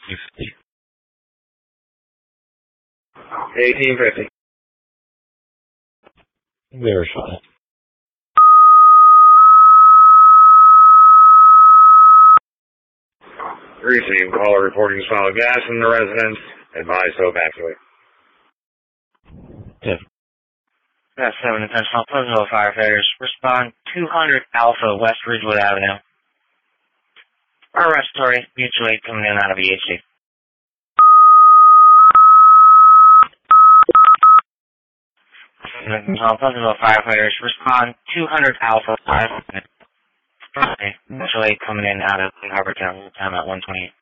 1850. Verify. Receive caller reporting solid gas in the residence. Advise to evacuate. Yes. That's 7 intentional Pleasantville firefighters. Respond 200 Alpha West Ridgewood Avenue. Our respiratory mutual aid coming in out of EHC. Pleasantville firefighters. Respond 200 Alpha 5. Mutual aid coming in out of Clean Harbor Town. Time at 128.